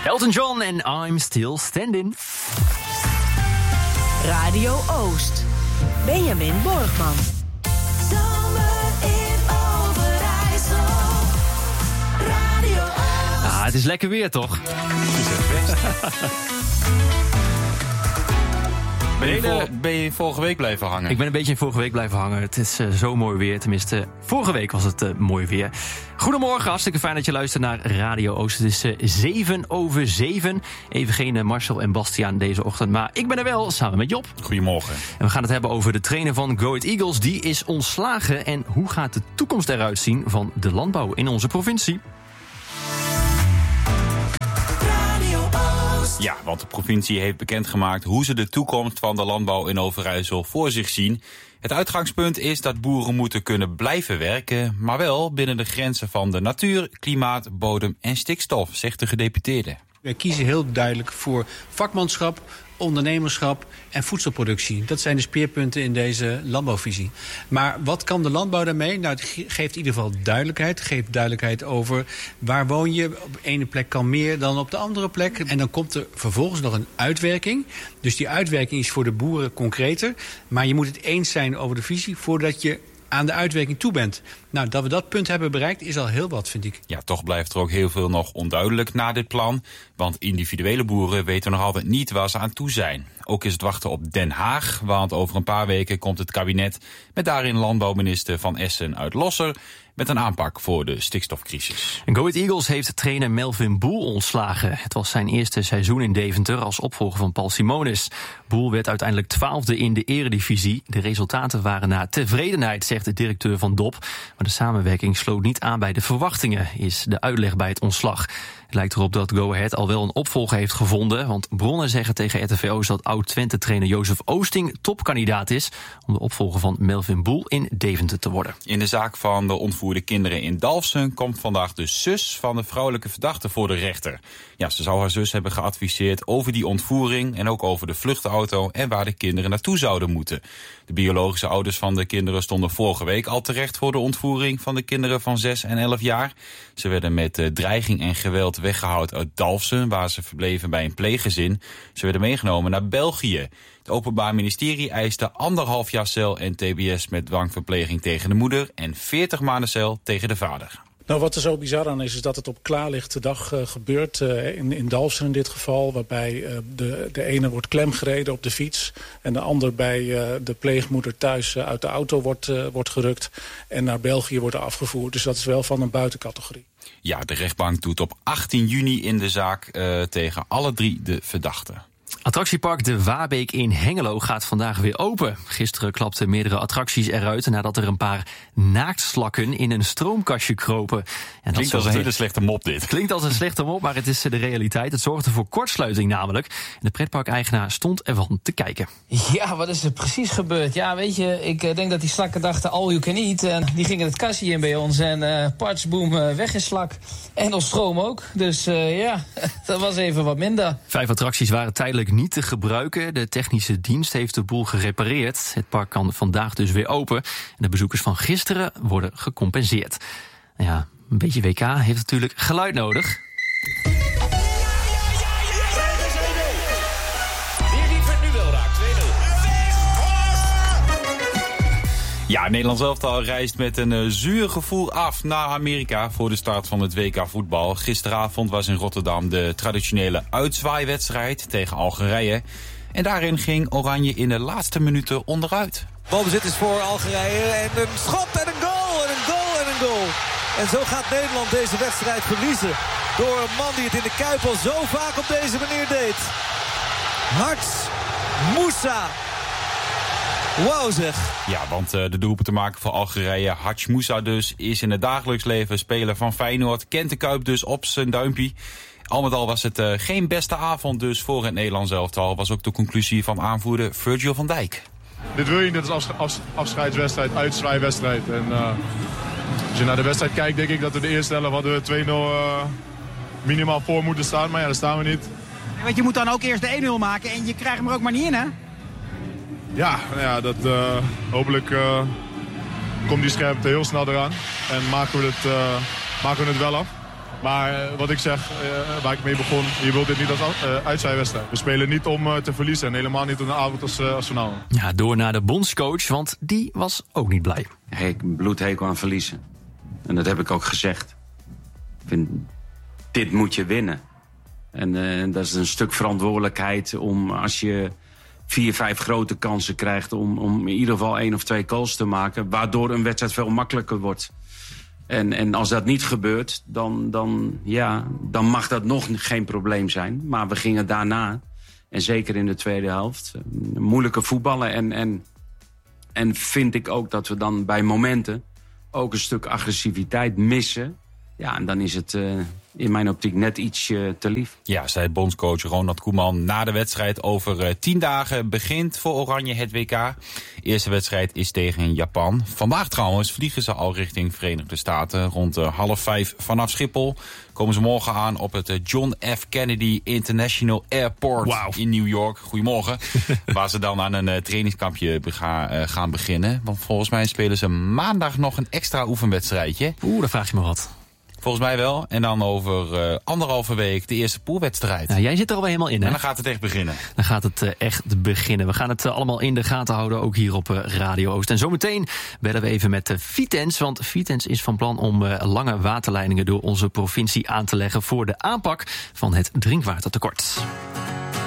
Elton John en I'm Still Standing. Radio Oost. Benjamin Borgman. Zomer in Overijssel. Radio Oost. Het is lekker weer, toch? Ben je vorige week blijven hangen? Ik ben een beetje in vorige week blijven hangen. Het is zo mooi weer. Tenminste, vorige week was het mooi weer. Goedemorgen, hartstikke fijn dat je luistert naar Radio Oost. Het is 7:07. Even geen Marcel en Bastiaan deze ochtend. Maar ik ben er wel, samen met Job. Goedemorgen. En we gaan het hebben over de trainer van Go Ahead Eagles. Die is ontslagen. En hoe gaat de toekomst eruit zien van de landbouw in onze provincie? Ja, want de provincie heeft bekendgemaakt hoe ze de toekomst van de landbouw in Overijssel voor zich zien. Het uitgangspunt is dat boeren moeten kunnen blijven werken, maar wel binnen de grenzen van de natuur, klimaat, bodem en stikstof, zegt de gedeputeerde. Wij kiezen heel duidelijk voor vakmanschap, ondernemerschap en voedselproductie. Dat zijn de speerpunten in deze landbouwvisie. Maar wat kan de landbouw daarmee? Nou, het geeft in ieder geval duidelijkheid. Het geeft duidelijkheid over waar woon je. Op de ene plek kan meer dan op de andere plek. En dan komt er vervolgens nog een uitwerking. Dus die uitwerking is voor de boeren concreter. Maar je moet het eens zijn over de visie voordat je aan de uitwerking toe bent. Nou, dat we dat punt hebben bereikt is al heel wat, vind ik. Ja, toch blijft er ook heel veel nog onduidelijk na dit plan. Want individuele boeren weten nog altijd niet waar ze aan toe zijn. Ook is het wachten op Den Haag, want over een paar weken komt het kabinet met daarin landbouwminister Van Essen uit Losser met een aanpak voor de stikstofcrisis. Go Ahead Eagles heeft trainer Melvin Boel ontslagen. Het was zijn eerste seizoen in Deventer als opvolger van Paul Simonis. Boel werd uiteindelijk 12e in de eredivisie. De resultaten waren naar tevredenheid, zegt de directeur van DOP. Maar de samenwerking sloot niet aan bij de verwachtingen, is de uitleg bij het ontslag. Het lijkt erop dat Go Ahead al wel een opvolger heeft gevonden, want bronnen zeggen tegen RTV Oost dat oud-Twente-trainer Jozef Oosting topkandidaat is om de opvolger van Melvin Boel in Deventer te worden. In de zaak van de ontvoerde kinderen in Dalfsen komt vandaag de zus van de vrouwelijke verdachte voor de rechter. Ja, ze zou haar zus hebben geadviseerd over die ontvoering en ook over de vluchtauto en waar de kinderen naartoe zouden moeten. De biologische ouders van de kinderen stonden vorige week al terecht voor de ontvoering van de kinderen van 6 en 11 jaar. Ze werden met dreiging en geweld weggehaald uit Dalfsen, waar ze verbleven bij een pleeggezin. Ze werden meegenomen naar België. Het Openbaar Ministerie eiste 1,5 jaar cel en tbs met dwangverpleging tegen de moeder en 40 maanden cel tegen de vader. Nou, wat er zo bizar aan is dat het op klaarlichte dag gebeurt. In Dalfsen in dit geval, waarbij de ene wordt klemgereden op de fiets en de ander bij de pleegmoeder thuis uit de auto wordt gerukt en naar België wordt afgevoerd. Dus dat is wel van een buitencategorie. Ja, de rechtbank doet op 18 juni in de zaak tegen alle 3 de verdachten. Attractiepark De Waarbeek in Hengelo gaat vandaag weer open. Gisteren klapten meerdere attracties eruit nadat er een paar naaktslakken in een stroomkastje kropen. En Klinkt als een hele slechte mop dit. Klinkt als een slechte mop, maar het is de realiteit. Het zorgde voor kortsluiting namelijk. En de pretparkeigenaar stond ervan te kijken. Ja, wat is er precies gebeurd? Ja, weet je, ik denk dat die slakken dachten all you can eat. En die gingen het kastje in bij ons en partsboom, weg is slak. En ons stroom ook. Dus ja, dat was even wat minder. 5 attracties waren tijdelijk niet te gebruiken. De technische dienst heeft de boel gerepareerd. Het park kan vandaag dus weer open. En de bezoekers van gisteren worden gecompenseerd. Ja, een beetje WK heeft natuurlijk geluid nodig. Ja, Nederland elftal reist met een zuur gevoel af naar Amerika voor de start van het WK voetbal. Gisteravond was in Rotterdam de traditionele uitzwaaiwedstrijd tegen Algerije. En daarin ging Oranje in de laatste minuten onderuit. Balbezit is voor Algerije en een schot en een goal en een goal en een goal. En zo gaat Nederland deze wedstrijd verliezen door een man die het in de Kuip al zo vaak op deze manier deed. Hats Moussa. Wauw zeg. Ja, want de doelpunt te maken voor Algerije, Hats Moussa dus, is in het dagelijks leven speler van Feyenoord. Kent de Kuip dus op zijn duimpje. Al met al was het geen beste avond dus voor het Nederlands elftal. Was ook de conclusie van aanvoerder Virgil van Dijk. Dit wil je niet als afscheidswedstrijd, uitzwaaiwedstrijd. En als je naar de wedstrijd kijkt, denk ik dat we de eerste helft hadden we 2-0 minimaal voor moeten staan. Maar ja, daar staan we niet. Want je moet dan ook eerst de 1-0 maken en je krijgt hem er ook maar niet in, hè? Ja, nou ja, dat, hopelijk komt die scherpte heel snel eraan. En maken we het wel af. Maar wat ik zeg, waar ik mee begon, je wilt dit niet als uitzwaaiwedstrijd. We spelen niet om te verliezen en helemaal niet op een avond als finale. Ja, door naar de bondscoach, want die was ook niet blij. Ik bloedhekel aan verliezen. En dat heb ik ook gezegd. Ik vind, dit moet je winnen. En dat is een stuk verantwoordelijkheid om, als je 4-5 grote kansen krijgt, om in ieder geval 1 of 2 goals te maken, waardoor een wedstrijd veel makkelijker wordt. En als dat niet gebeurt, dan mag dat nog geen probleem zijn. Maar we gingen daarna, en zeker in de tweede helft, moeilijke voetballen. En vind ik ook dat we dan bij momenten ook een stuk agressiviteit missen. Ja, en dan is het in mijn optiek net iets te lief. Ja, zei bondscoach Ronald Koeman na de wedstrijd. Over 10 dagen begint voor Oranje het WK. Eerste wedstrijd is tegen Japan. Vandaag trouwens vliegen ze al richting Verenigde Staten. Rond 4:30 vanaf Schiphol komen ze morgen aan op het John F. Kennedy International Airport in New York. Goedemorgen. Waar ze dan aan een trainingskampje gaan beginnen. Want volgens mij spelen ze maandag nog een extra oefenwedstrijdje. Dan vraag je me wat. Volgens mij wel. En dan over 1,5 week de eerste poolwedstrijd. Nou, jij zit er alweer helemaal in, hè? En dan gaat het echt beginnen. Dan gaat het echt beginnen. We gaan het allemaal in de gaten houden, ook hier op Radio Oost. En zometeen bellen we even met Vitens. Want Vitens is van plan om lange waterleidingen door onze provincie aan te leggen voor de aanpak van het drinkwatertekort.